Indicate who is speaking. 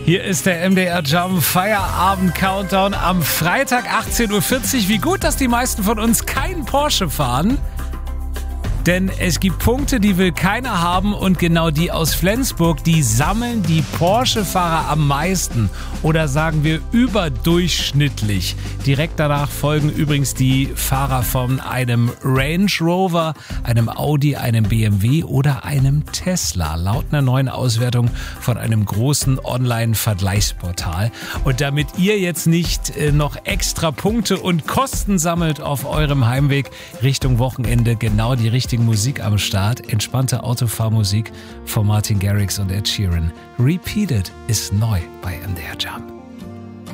Speaker 1: Hier ist der MDR Jump Feierabend Countdown am Freitag 18.40 Uhr. Wie gut, dass die meisten von uns keinen Porsche fahren. Denn es gibt Punkte, die will keiner haben und genau die aus Flensburg, die sammeln die Porsche-Fahrer am meisten oder sagen wir überdurchschnittlich. Direkt danach folgen übrigens die Fahrer von einem Range Rover, einem Audi, einem BMW oder einem Tesla, laut einer neuen Auswertung von einem großen Online-Vergleichsportal. Und damit ihr jetzt nicht noch extra Punkte und Kosten sammelt auf eurem Heimweg Richtung Wochenende, genau die richtige Musik am Start. Entspannte Autofahrmusik von Martin Garrix und Ed Sheeran. Repeated ist neu bei MDR Jump.